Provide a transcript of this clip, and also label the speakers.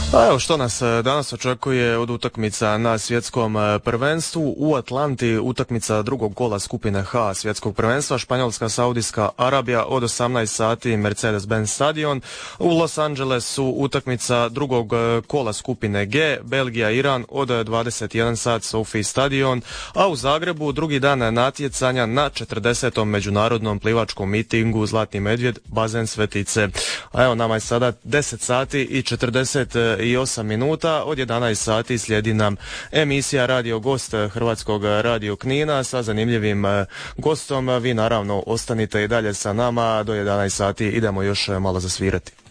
Speaker 1: Pa evo što nas danas očekuje od utakmica na svjetskom prvenstvu. U Atlanti utakmica drugog kola skupine H svjetskog prvenstva, Španjolska, Saudijska Arabija od 18 sati Mercedes-Benz stadion. U Los Angelesu utakmica drugog kola skupine G, Belgija, Iran od 21 sat Sophie stadion. A u Zagrebu drugi dan natjecanja na 40. međunarodnom plivačkom mitingu Zlatni medvjed, bazen Svetice. A evo nama je sada 10 sati i 48 minuta, od 11 sati slijedi nam emisija Radio Gost Hrvatskog radio Knina sa zanimljivim gostom. Vi naravno ostanite i dalje sa nama, do 11 sati idemo još malo zasvirati.